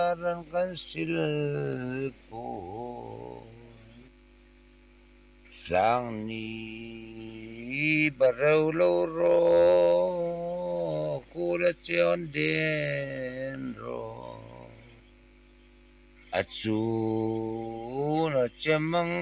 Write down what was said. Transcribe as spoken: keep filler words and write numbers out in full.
ran kan sil ko sang ni barau lo ro kula chion den ro achu na chamang